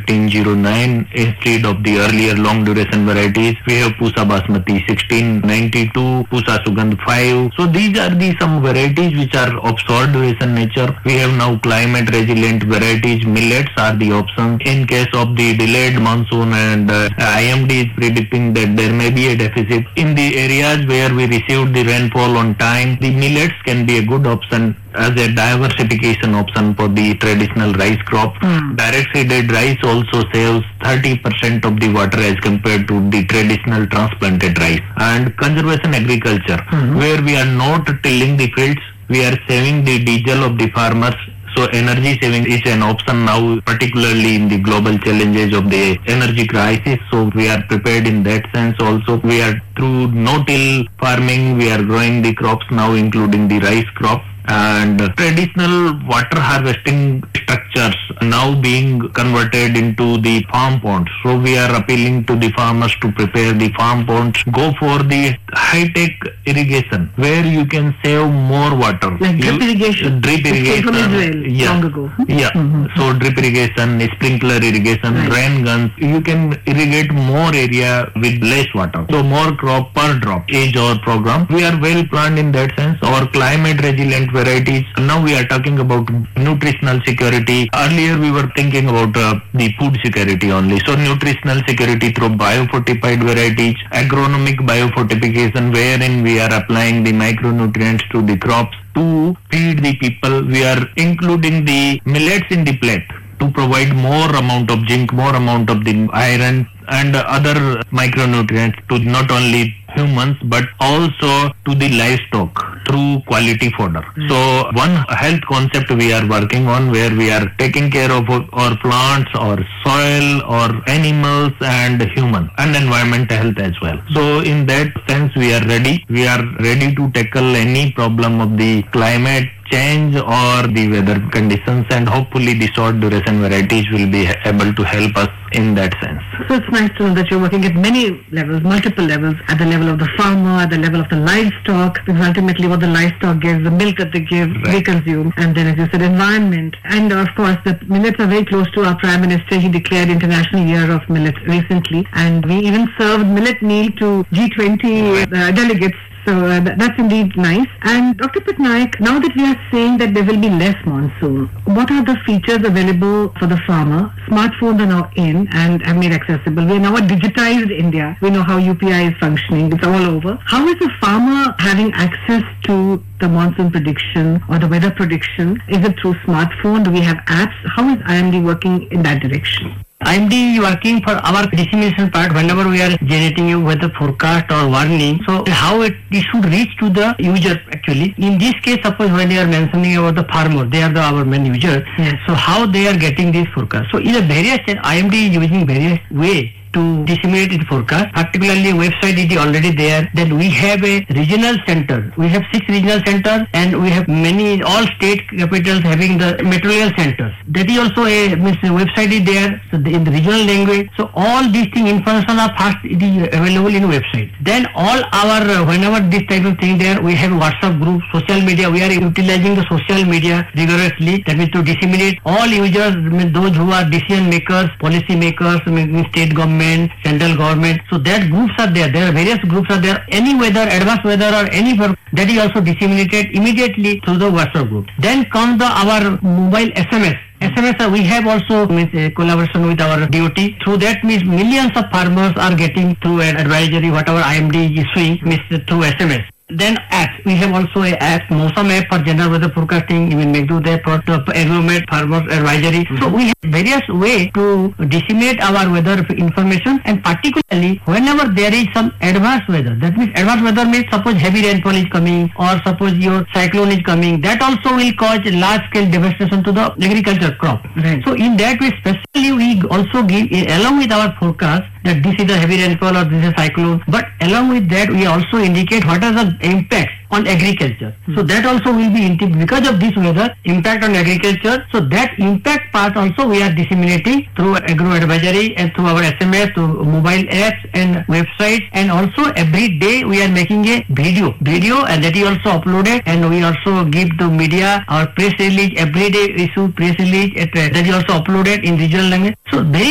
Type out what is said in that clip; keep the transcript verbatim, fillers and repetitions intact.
fifteen oh nine instead of the earlier long duration varieties. We have Pusa Basmati sixteen ninety-two, Pusa Sugandh five. So these are the some varieties which are of short duration nature. We have now climate resilient varieties. Millets are the options. In case of the delayed monsoon, and uh, I M D is predicting that there may be a deficit in the areas where we received the rainfall on time, the millets can be a good option as a diversification option for the traditional rice crop. Mm. Direct seeded rice also saves thirty percent of the water as compared to the traditional transplanted rice. And conservation agriculture, mm-hmm. where we are not tilling the fields, we are saving the diesel of the farmers. So energy saving is an option now, particularly in the global challenges of the energy crisis. So we are prepared in that sense also. We are through no-till farming, we are growing the crops now, including the rice crop. And traditional water harvesting structures now being converted into the farm ponds. So we are appealing to the farmers to prepare the farm ponds. Go for the high-tech irrigation where you can save more water. Like drip you, irrigation. Drip irrigation. From Israel yeah. long ago. Yeah. Mm-hmm. So drip irrigation, sprinkler irrigation, right. rain guns. You can irrigate more area with less water. So more crop per drop is our program. We are well planned in that sense. Our climate resilient varieties. Now we are talking about nutritional security. Earlier we were thinking about uh, the food security only. So nutritional security through biofortified varieties, agronomic biofortification, wherein we are applying the micronutrients to the crops to feed the people. We are including the millets in the plate to provide more amount of zinc, more amount of the iron and other micronutrients to not only humans but also to the livestock through quality fodder. Mm. So one health concept we are working on, where we are taking care of our plants, our soil, our animals and human and environmental health as well. So in that sense we are ready. We are ready to tackle any problem of the climate change or the weather conditions, and hopefully the short duration varieties will be able to help us in that sense. So it's nice to know that you're working at many levels, multiple levels, at the level of the farmer, at the level of the livestock, because ultimately what the livestock gives, the milk that they give, right. we consume, and then as you said, environment. And of course the millets are very close to our Prime Minister. He declared International Year of Millet recently, and we even served millet meal to G twenty right. uh, delegates. So uh, th- that's indeed nice. And Doctor Patnaik, now that we are saying that there will be less monsoon, what are the features available for the farmer? Smartphones are now in and have made accessible. We are now a digitized India. We know how U P I is functioning. It's all over. How is the farmer having access to the monsoon prediction or the weather prediction? Is it through smartphone? Do we have apps? How is I M D working in that direction? I M D working for our dissemination part whenever we are generating a weather forecast or warning. So how it, it should reach to the user actually. In this case, suppose when you are mentioning about the farmer, they are the our main user. Yes. So how they are getting this forecast. So in a various, I M D is using various way to disseminate its forecast. Particularly website is already there. Then we have a regional center. We have six regional centers and we have many, all state capitals having the meteorological centers. That is also a means the website is there so the, in the regional language. So all these things information are fast it is available in website. Then all our uh, whenever this type of thing there, we have WhatsApp group, social media. We are utilizing the social media rigorously. That means to disseminate all users, I mean, those who are decision makers, policy makers, I mean, state government, central government. So that groups are there. There are various groups are there. Any weather, advanced weather or any work, that is also disseminated immediately through the WhatsApp group. Then comes the our mobile S M S. S M S uh, we have also means a collaboration with our D O T. Through that means millions of farmers are getting through an advisory, whatever I M D is issuing, means through S M S. Then apps. We have also a app, Mosam app for general weather forecasting, even Meghdud app for the environment, farmers advisory. Mm-hmm. So we have various ways to disseminate our weather information, and particularly whenever there is some adverse weather. That means adverse weather means suppose heavy rainfall is coming or suppose your cyclone is coming. That also will cause large scale devastation to the agriculture crop. Right. So in that way, specifically we also give along with our forecast that this is a heavy rainfall or this is a cyclone. But along with that, we also indicate what are the impacts on agriculture. Mm-hmm. So that also will be because of this weather impact on agriculture. So that impact part also we are disseminating through agro advisory and through our S M S, through mobile apps and websites, and also every day we are making a video, video, and that is also uploaded, and we also give to media our press release every day issue press release. That is also uploaded in regional language. So very